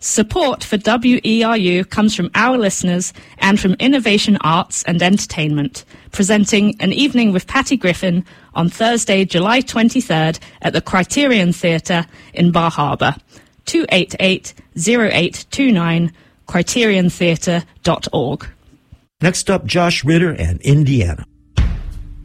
Support for WERU comes from our listeners and from Innovation Arts and Entertainment, presenting An Evening with Patty Griffin on Thursday, July 23rd at the Criterion Theatre in Bar Harbour. 288-0829, criteriontheatre.org. Next up, Josh Ritter and Indiana.